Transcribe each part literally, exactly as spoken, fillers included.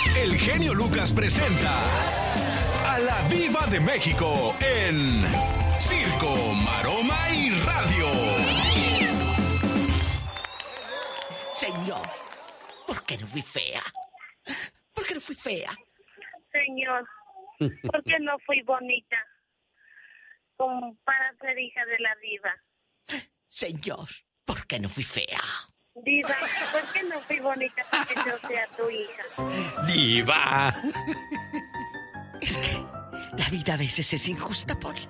el genio Lucas presenta a la Diva de México en Circo, Maroma y Radio. Señor, ¿por qué no fui fea? ¿Por qué no fui fea? Señor, ¿por qué no fui bonita? Como para ser hija de la diva. Señor, ¿por qué no fui fea? Diva, ¿por qué no fui bonita para que yo sea tu hija? ¡Diva! Es que la vida a veces es injusta, Poli.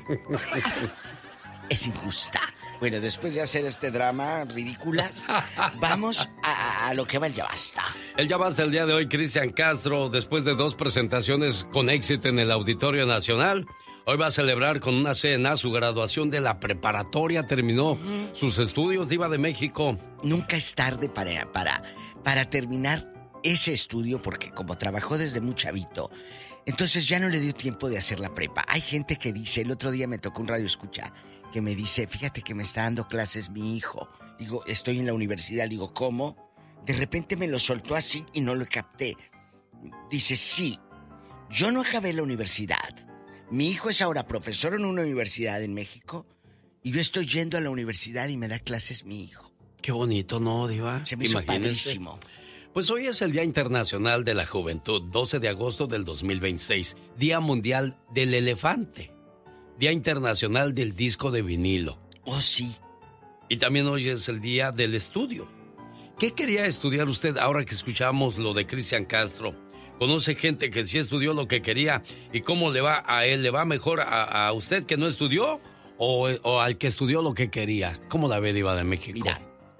A veces es injusta. Bueno, después de hacer este drama ridículas, vamos a, a lo que va el Ya Basta. El Ya Basta el día de hoy, Cristian Castro, después de dos presentaciones con éxito en el Auditorio Nacional, hoy va a celebrar con una cena su graduación de la preparatoria. Terminó uh-huh. sus estudios, Diva de México. Nunca es tarde para, para, para terminar ese estudio, porque como trabajó desde muy chavito, entonces ya no le dio tiempo de hacer la prepa. Hay gente que dice, el otro día me tocó un radio escucha, que me dice, fíjate que me está dando clases mi hijo. Digo, estoy en la universidad. Digo, ¿cómo? De repente me lo soltó así y no lo capté. Dice, sí, yo no acabé la universidad. Mi hijo es ahora profesor en una universidad en México y yo estoy yendo a la universidad y me da clases mi hijo. Qué bonito, ¿no, Diva? Se me hizo padrísimo. Pues hoy es el Día Internacional de la Juventud, doce de agosto del dos mil veintiséis, Día Mundial del Elefante, Día Internacional del Disco de Vinilo. Oh, sí. Y también hoy es el Día del Estudio. ¿Qué quería estudiar usted ahora que escuchamos lo de Cristian Castro? ¿Conoce gente que sí estudió lo que quería y cómo le va a él? ¿Le va mejor a, a usted que no estudió o, o al que estudió lo que quería? ¿Cómo la ve, Diva de México? Mira,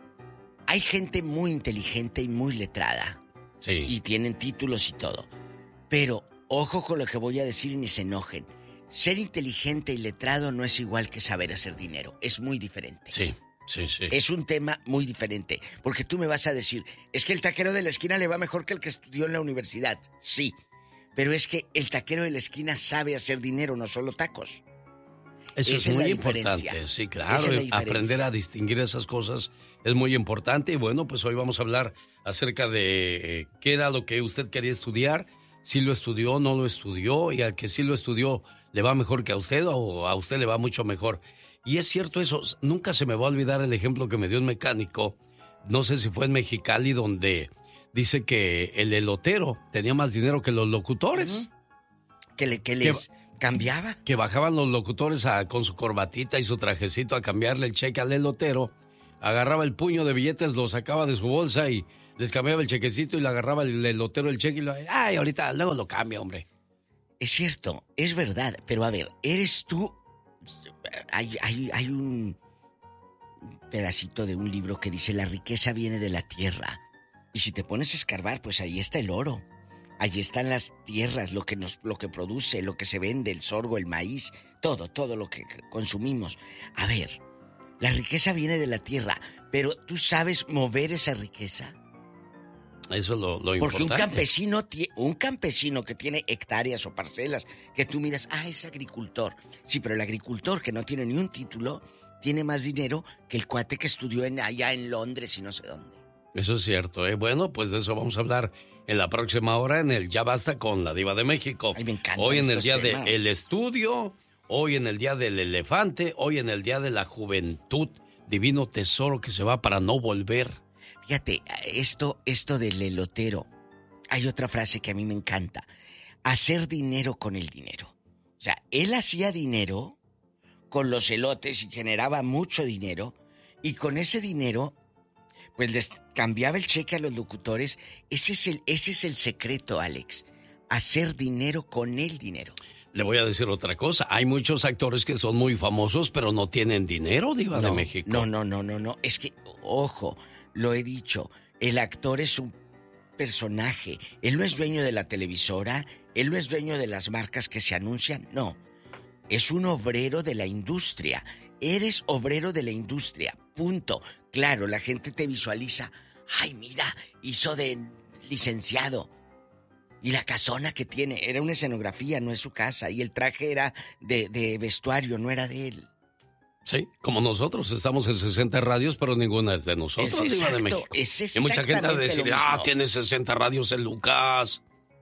hay gente muy inteligente y muy letrada. Sí. Y tienen títulos y todo. Pero, ojo con lo que voy a decir y ni se enojen. Ser inteligente y letrado no es igual que saber hacer dinero. Es muy diferente. Sí, sí, sí. Es un tema muy diferente. Porque tú me vas a decir, es que el taquero de la esquina le va mejor que el que estudió en la universidad. Sí, pero es que el taquero de la esquina sabe hacer dinero, no solo tacos. Eso Esa es muy es importante, sí, claro. Es aprender a distinguir esas cosas es muy importante. Y bueno, pues hoy vamos a hablar acerca de eh, qué era lo que usted quería estudiar, si lo estudió, no lo estudió, y al que sí lo estudió, ¿le va mejor que a usted o a usted le va mucho mejor? Y es cierto eso, nunca se me va a olvidar el ejemplo que me dio un mecánico, no sé si fue en Mexicali, donde dice que el elotero tenía más dinero que los locutores. Uh-huh. Que, le, que les... Que... ¿Cambiaba? Que bajaban los locutores a, con su corbatita y su trajecito a cambiarle el cheque al elotero. Agarraba el puño de billetes, lo sacaba de su bolsa y les cambiaba el chequecito y le agarraba el elotero el cheque y lo... ¡Ay, ahorita luego lo cambia, hombre! Es cierto, es verdad, pero a ver, eres tú... Hay, hay, hay un pedacito de un libro que dice la riqueza viene de la tierra. Y si te pones a escarbar, pues ahí está el oro. Allí están las tierras, lo que nos, lo que produce, lo que se vende, el sorgo, el maíz, todo, todo lo que consumimos. A ver, la riqueza viene de la tierra, pero ¿tú sabes mover esa riqueza? Eso es lo, lo importante. Porque un campesino, un campesino que tiene hectáreas o parcelas, que tú miras, ah, es agricultor. Sí, pero el agricultor que no tiene ni un título, tiene más dinero que el cuate que estudió en, allá en Londres y no sé dónde. Eso es cierto, ¿eh? Bueno, pues de eso vamos a hablar en la próxima hora en el Ya Basta con la Diva de México. Ay, me encantan hoy en el día temas. del estudio, hoy en el día del elefante, hoy en el día de la juventud, divino tesoro que se va para no volver. Fíjate, esto, esto del elotero, hay otra frase que a mí me encanta, hacer dinero con el dinero. O sea, él hacía dinero con los elotes y generaba mucho dinero, y con ese dinero pues les cambiaba el cheque a los locutores. Ese es el, ese es el secreto, Alex. Hacer dinero con el dinero. Le voy a decir otra cosa. Hay muchos actores que son muy famosos, pero no tienen dinero, Diva no, de México. No, no, no, no, no. Es que, ojo, lo he dicho. El actor es un personaje. Él no es dueño de la televisora. Él no es dueño de las marcas que se anuncian. No. Es un obrero de la industria. Eres obrero de la industria. Punto. Claro, la gente te visualiza. Ay, mira, hizo de licenciado. Y la casona que tiene, era una escenografía, no es su casa. Y el traje era de, de vestuario, no era de él. Sí, como nosotros, estamos en sesenta radios, pero ninguna es de nosotros, es exacto, Diva de México. Es y mucha gente va a decir, ah, mismo. tiene sesenta radios el Lucas.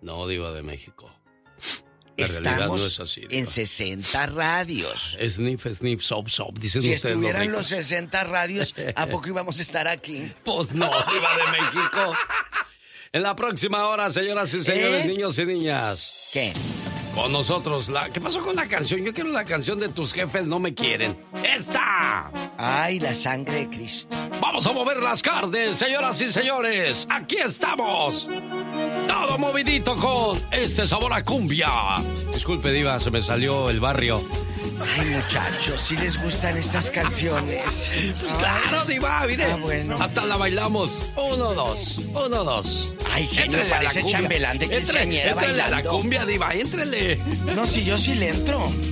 No, Diva de México. La Estamos no es así, en sesenta radios. Sniff, sniff, sop, sop, dicen si ustedes. estuvieran los sesenta radios, ¿a poco íbamos a estar aquí? Pues no, Diva de México. En la próxima hora, señoras y señores, ¿Eh? niños y niñas. ¿Qué? Con nosotros, la... ¿qué pasó con la canción? Yo quiero la canción de Tus jefes no me quieren. ¡Esta! ¡Ay, la sangre de Cristo! Vamos a mover las carnes, señoras y señores. Aquí estamos. Todo movidito con este sabor a cumbia. Disculpe, Diva, se me salió el barrio. Ay, muchachos, ¿sí les gustan estas canciones? Pues claro, Diva, mire. Ah, bueno. Hasta la bailamos. Uno, dos, uno, dos. Ay, genio, parece chambelán de quinceañera bailando. Éntrele a la cumbia, Diva, éntrele. No, si yo sí le entro.